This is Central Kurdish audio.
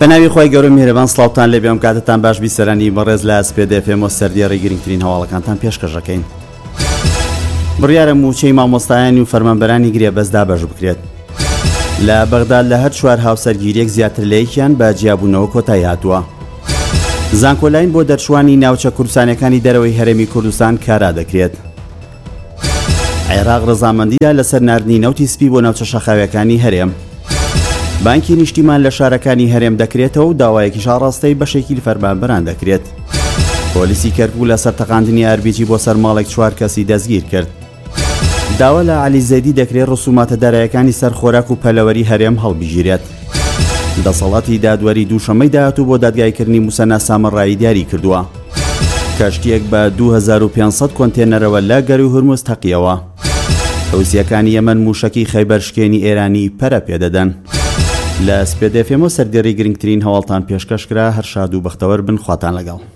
بەناوی خۆی گەورە میهرەبان سڵاوتان لێ بێم کاتتان باش بیسەرانی بەڕێز لە سپێد FM و سەردیێڕی گرنگترین هەواڵەکانتان پێشکەشەکەین. بڕیارە موچەی مامۆستایانی و فەرمانبەرانی گرێبەزدا بەش بکرێت. لە بەغداد لە هەر چوار هاوسەرگیریەک زیاتر لە یەکیان بە جیابوونەوە کۆتایی هاتووە. زانکۆلاین بۆ دەرچوانی ناوچە کوردستانەکانی دەرەوەی هەرێمی کوردستان کارا دەکرێت. عێراق ڕەزامەندیدا لەسەر ناردنی نەوتی سپی بۆ ناوچە شەخاویەکانی هەرێم. بانکی نیشتیمان لە شارەکانی هەرێم دەکرێتەوە و داوایەکی شاڕاستەی بەشێکی فەرمانبەران دەکرێت. پۆلیسی کەرکوو لە سەرتەقاندنی ئەربیجی بۆ سەر ماڵێک 4 کەسی دەستگیر کرد. داوا لە عەلی زەیدی دەکرێت ڕسوماتە داراییەکانی سەر خۆراک و پەلەوەری هەرێم هەڵبژێرێت. دەسەڵاتی دادوەری دووشەمەی داهاتوو بۆ دادگایکردنی موسەنا سامەڕایی دیاری کردووە. کەشتیەک بە 2500 کۆنتێنەرەوە لە گەروی هورموز تەقیەوە. حوسیەکانی یەمەن موشەکی خەیبەرشکێنی ئێرانی پەرە پێدەدەن. لە سپێد FM سەردێڕی گرنگترین هەواڵتان پێشکەشکرا هەر شاد و بەختەوەر بن خواتان لەگەڵ.